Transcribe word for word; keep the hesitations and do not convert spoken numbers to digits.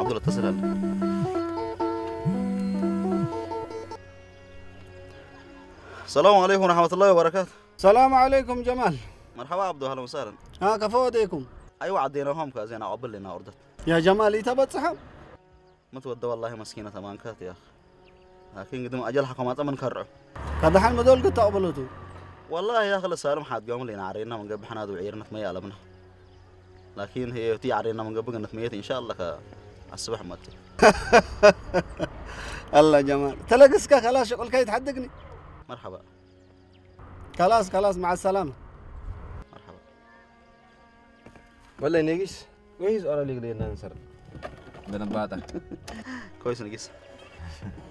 عبد الله اتصل هلا. السلام عليكم ورحمة الله وبركاته. السلام عليكم جمال. مرحبا عبدو، أهلا وسهلا. ها كفوديكم؟ أيوة عديناهم كازين عقبال لنا أردت. يا جمال يتبصحم؟ ما تودى والله مسكينة ثمان كات يا أخي. لكن قدم أجل حكومات من كرعه. كذا حال مدول قد تقبلوتو. والله يا أخي لسالم حاد قوم لنا عرينا من قبل حنا وعيرنا ثمية على منها. لكن هي تي عرينا من قبل قلنا ثمية إن شاء الله ك الصبح ماتي. الله جمال. تلاقسك خلاص شغل كي تحدقني. مرحبا. خلاص خلاص مع السلامة. مرحبا. ولا نيجيس؟ ويز أرى لي قلنا نصر. بنباتة. كويس نقيس.